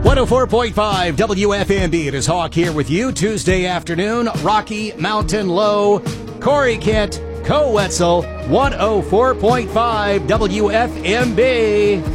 104.5 WFMB. It is Hawk here with you Tuesday afternoon. Rocky Mountain Low, Corey Kent, Co Wetzel, 104.5 WFMB.